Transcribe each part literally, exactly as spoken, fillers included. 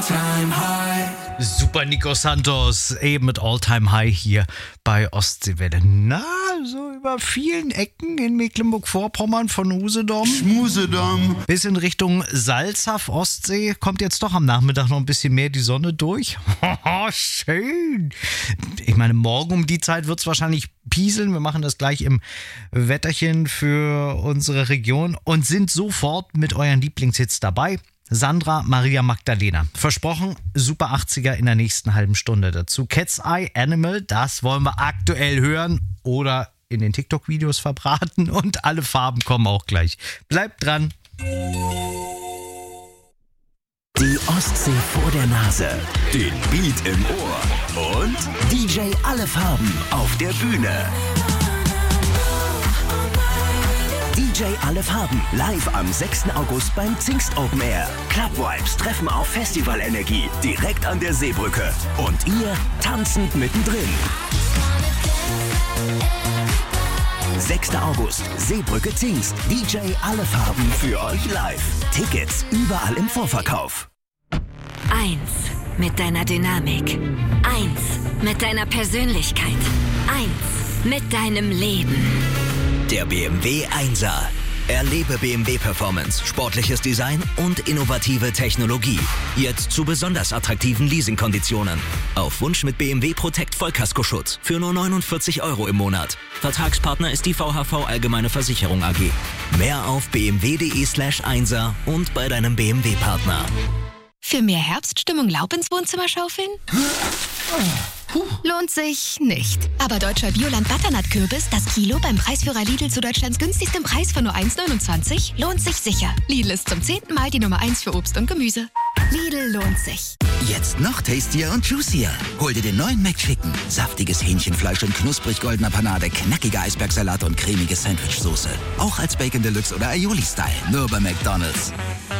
All-Time High. Super Nico Santos, eben mit All-Time High hier bei Ostseewelle. Na, so über vielen Ecken in Mecklenburg-Vorpommern von Usedom. Schmusedom. Bis in Richtung Salzach, Ostsee, kommt jetzt doch am Nachmittag noch ein bisschen mehr die Sonne durch. Schön. Ich meine, morgen um die Zeit wird es wahrscheinlich pieseln. Wir machen das gleich im Wetterchen für unsere Region und sind sofort mit euren Lieblingshits dabei. Sandra Maria Magdalena. Versprochen, Super achtziger in der nächsten halben Stunde dazu. Cat's Eye, Animal, das wollen wir aktuell hören oder in den TikTok-Videos verbraten und alle Farben kommen auch gleich. Bleibt dran. Die Ostsee vor der Nase, den Beat im Ohr und D J Alle Farben auf der Bühne. D J Alle Farben, live am sechsten August beim Zingst Open Air. Club Vibes treffen auf Festivalenergie direkt an der Seebrücke. Und ihr tanzend mittendrin. sechster August, Seebrücke Zingst. D J Alle Farben für euch live. Tickets überall im Vorverkauf. Eins mit deiner Dynamik. Eins mit deiner Persönlichkeit. Eins mit deinem Leben. Der B M W Einser. Erlebe B M W Performance, sportliches Design und innovative Technologie. Jetzt zu besonders attraktiven Leasingkonditionen. Auf Wunsch mit B M W Protect Vollkaskoschutz für nur neunundvierzig Euro im Monat. Vertragspartner ist die V H V Allgemeine Versicherung A G. Mehr auf b m w punkt d e slash einser und bei deinem B M W-Partner. Für mehr Herbststimmung Laub ins Wohnzimmer schaufeln? Lohnt sich nicht. Aber deutscher Bioland Butternut-Kürbis, das Kilo beim Preisführer Lidl zu Deutschlands günstigstem Preis von nur eins neunundzwanzig, lohnt sich sicher. Lidl ist zum zehnten Mal die Nummer eins für Obst und Gemüse. Lidl lohnt sich. Jetzt noch tastier und juicier. Hol dir den neuen McChicken. Saftiges Hähnchenfleisch in knusprig goldener Panade, knackiger Eisbergsalat und cremige Sandwichsoße. Auch als Bacon Deluxe oder Aioli-Style. Nur bei McDonald's.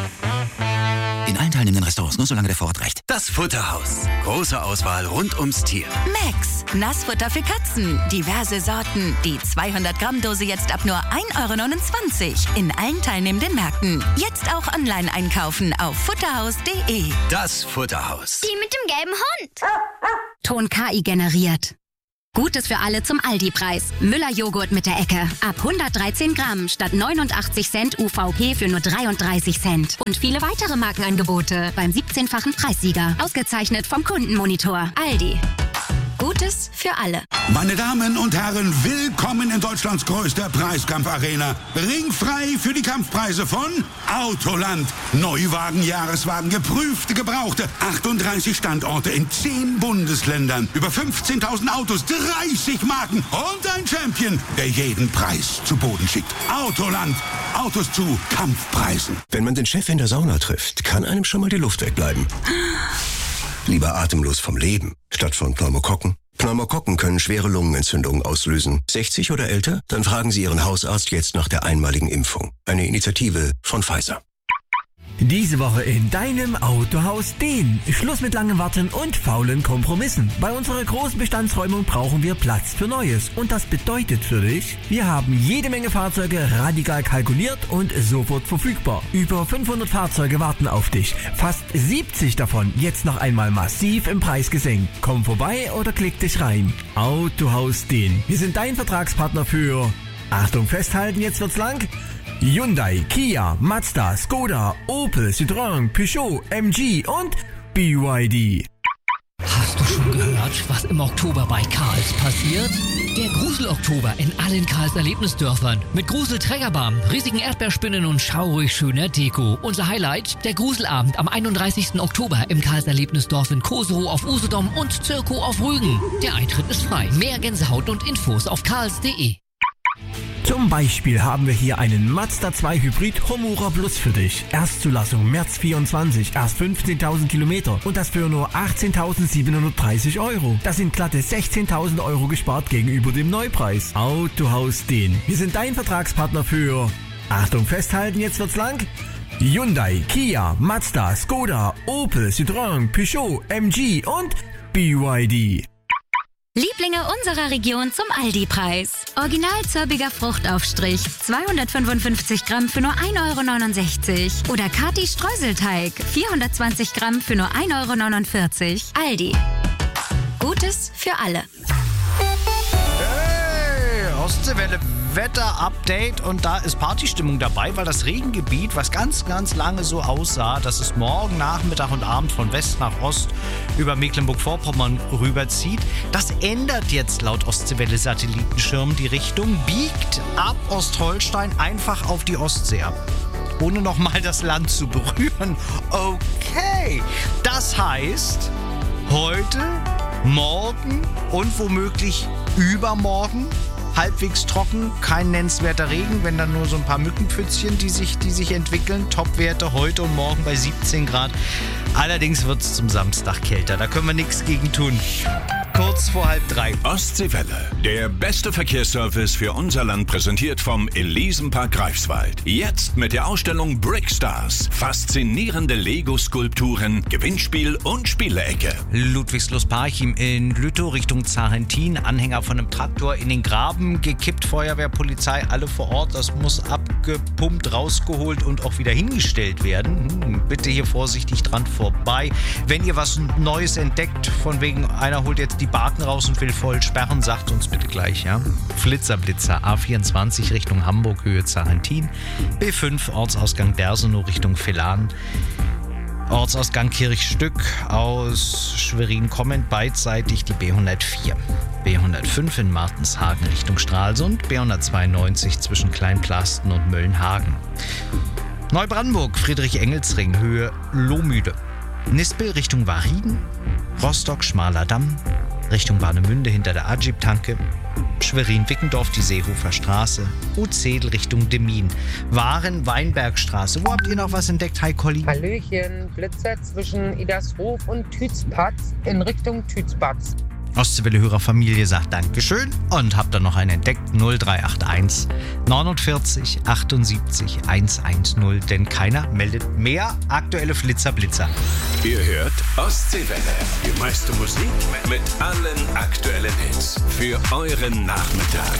In allen teilnehmenden Restaurants, nur solange der Vorrat reicht. Das Futterhaus. Große Auswahl rund ums Tier. Max, Nassfutter für Katzen. Diverse Sorten. Die zweihundert Gramm Dose jetzt ab nur ein Euro neunundzwanzig. In allen teilnehmenden Märkten. Jetzt auch online einkaufen auf futterhaus punkt de. Das Futterhaus. Die mit dem gelben Hund. Ton K I generiert. Gutes für alle zum Aldi-Preis. Müller-Joghurt mit der Ecke. Ab hundertdreizehn Gramm statt neunundachtzig Cent U V P für nur dreiunddreißig Cent. Und viele weitere Markenangebote beim siebzehnfachen Preissieger. Ausgezeichnet vom Kundenmonitor. Aldi. Gutes für alle. Meine Damen und Herren, willkommen in Deutschlands größter Preiskampfarena. Ringfrei für die Kampfpreise von Autoland. Neuwagen, Jahreswagen, geprüfte, gebrauchte. achtunddreißig Standorte in zehn Bundesländern. Über fünfzehntausend Autos, dreißig Marken und ein Champion, der jeden Preis zu Boden schickt. Autoland. Autos zu Kampfpreisen. Wenn man den Chef in der Sauna trifft, kann einem schon mal die Luft wegbleiben. Lieber atemlos vom Leben, statt von Pneumokokken. Pneumokokken können schwere Lungenentzündungen auslösen. sechzig oder älter? Dann fragen Sie Ihren Hausarzt jetzt nach der einmaligen Impfung. Eine Initiative von Pfizer. Diese Woche in deinem Autohaus den. Schluss mit langem Warten und faulen Kompromissen. Bei unserer großen Bestandsräumung brauchen wir Platz für Neues. Und das bedeutet für dich, wir haben jede Menge Fahrzeuge radikal kalkuliert und sofort verfügbar. Über fünfhundert Fahrzeuge warten auf dich. Fast siebzig davon jetzt noch einmal massiv im Preis gesenkt. Komm vorbei oder klick dich rein. Autohaus den. Wir sind dein Vertragspartner für... Achtung, festhalten, jetzt wird's lang... Hyundai, Kia, Mazda, Skoda, Opel, Citroën, Peugeot, M G und B Y D. Hast du schon gehört, was im Oktober bei Karls passiert? Der Grusel-Oktober in allen Karls Erlebnisdörfern. Mit Grusel-Trägerbahn, riesigen Erdbeerspinnen und schaurig schöner Deko. Unser Highlight, der Gruselabend am einunddreißigsten Oktober im Karls Erlebnisdorf in Koserow auf Usedom und Zirko auf Rügen. Der Eintritt ist frei. Mehr Gänsehaut und Infos auf karls punkt de. Zum Beispiel haben wir hier einen Mazda zwei Hybrid Homura Plus für dich. Erstzulassung März vierundzwanzig, erst fünfzehntausend Kilometer und das für nur achtzehntausendsiebenhundertdreißig Euro. Das sind glatte sechzehntausend Euro gespart gegenüber dem Neupreis. Autohaus den. Wir sind dein Vertragspartner für... Achtung, festhalten, jetzt wird's lang... Hyundai, Kia, Mazda, Skoda, Opel, Citroën, Peugeot, M G und B Y D. Lieblinge unserer Region zum Aldi-Preis. Original zirbiger Fruchtaufstrich, zweihundertfünfundfünfzig Gramm für nur ein Euro neunundsechzig. Oder Kati Streuselteig, vierhundertzwanzig Gramm für nur ein Euro neunundvierzig. Aldi. Gutes für alle. Hey, Ostseewelle Wetter-Update und da ist Partystimmung dabei, weil das Regengebiet, was ganz, ganz lange so aussah, dass es morgen Nachmittag und Abend von West nach Ost über Mecklenburg-Vorpommern rüberzieht, das ändert jetzt laut Ostseewelle-Satellitenschirm die Richtung, biegt ab Ostholstein einfach auf die Ostsee ab, ohne nochmal das Land zu berühren. Okay, das heißt, heute, morgen und womöglich übermorgen halbwegs trocken, kein nennenswerter Regen, wenn dann nur so ein paar Mückenpfützchen, die sich, die sich entwickeln. Topwerte heute und morgen bei siebzehn Grad. Allerdings wird es zum Samstag kälter, da können wir nichts gegen tun. Kurz vor halb drei. Ostseewelle, der beste Verkehrsservice für unser Land, präsentiert vom Elisenpark Greifswald. Jetzt mit der Ausstellung Brickstars. Faszinierende Lego-Skulpturen, Gewinnspiel und Spielecke. Ludwigslust-Parchim in Lüttow Richtung Zarentin. Anhänger von einem Traktor in den Graben gekippt. Feuerwehr, Polizei, alle vor Ort. Das muss abgepumpt, rausgeholt und auch wieder hingestellt werden. Hm, bitte hier vorsichtig dran vorbei. Wenn ihr was Neues entdeckt, von wegen einer holt jetzt die Baken raus und will voll sperren, sagt uns bitte gleich, ja? Flitzer-Blitzer, A vierundzwanzig Richtung Hamburg, Höhe Zarentin, B fünf, Ortsausgang Dersenow Richtung Villahn, Ortsausgang Kirchstück, aus Schwerin kommend beidseitig die B hundertvier, B hundertfünf in Martenshagen Richtung Stralsund, B hundertzweiundneunzig zwischen Kleinplasten und Möllenhagen. Neubrandenburg, Friedrich-Engels-Ring, Höhe Lohmüde, Nispel Richtung Warrieden, Rostock, Schmaler Damm, Richtung Warnemünde hinter der Agip-Tanke, Schwerin-Wickendorf, die Seehofer Straße, Uzedel Richtung Demmin, Waren, Weinbergstraße. Wo habt ihr noch was entdeckt, Hi Colli? Hallöchen, Blitzer zwischen Idarshof und Tützpatz in Richtung Tützpatz. Ostseewelle-Hörerfamilie sagt Dankeschön und habt dann noch einen entdeckt, null drei acht eins neunundvierzig achtundsiebzig hundertzehn, denn keiner meldet mehr aktuelle Flitzer-Blitzer. Ihr hört Ostseewelle, die meiste Musik mit allen aktuellen Hits für euren Nachmittag.